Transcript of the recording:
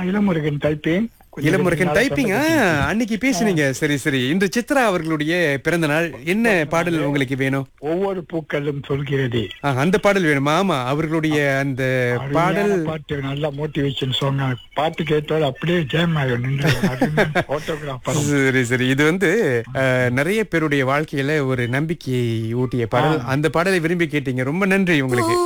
Ilamurugan typing. Ilamurugan typing. அன்னைக்கு பேசுனீங்க. சரி சரி. இன்று சித்ரா அவர்களுடைய பிறந்த நாள். என்ன பாடல் உங்களுக்கு வேணும்? ஒவ்வொரு பூக்களும் சொல்கிறதே. அந்த பாடல் வேணுமா? ஆமா, அவர்களுடைய அந்த பாடல் பாட்டு நல்ல மோட்டிவேஷன் சாங். பாட்டு கேட்டால் அப்படியே ஜெயம் ஆகும். ஆட்டோகிராஃப். சரி சரி. இது நிறைய பேருடைய வாழ்க்கையில ஒரு நம்பிக்கையை ஊட்டிய பாடல். அந்த பாடலை விரும்பி கேட்டீங்க. ரொம்ப நன்றி உங்களுக்கு.